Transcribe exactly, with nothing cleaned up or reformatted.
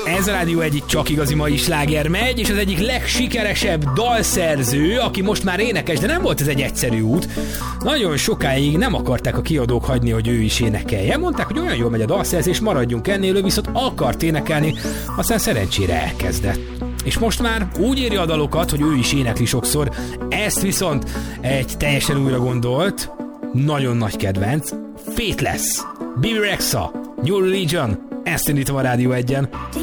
Ez a Rádió egy csak igazi mai sláger megy, és az egyik legsikeresebb dalszerző, aki most már énekes, de nem volt ez egy egyszerű út. Nagyon sokáig nem akarták a kiadók hagyni, hogy ő is énekelje. Mondták, hogy olyan jól megy a dalszerzés, maradjunk ennél, ő viszont akart énekelni, aztán szerencsére elkezdett. És most már úgy írja a dalokat, hogy ő is énekli sokszor. Ezt viszont egy teljesen újra gondolt, nagyon nagy kedvenc, Faithless, Bebe Rexha, New Religion, ezt indítom a Rádió egyen.